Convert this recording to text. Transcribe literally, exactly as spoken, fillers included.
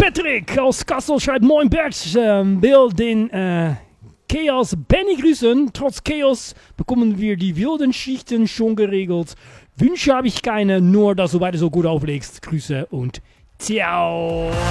Patrick aus Kassel schreibt: Moin Bert, ähm, will den äh, Chaos Benny grüßen. Trotz Chaos bekommen wir die wilden Schichten schon geregelt. Wünsche habe ich keine, nur dass du weiter so gut auflegst. Grüße und ciao.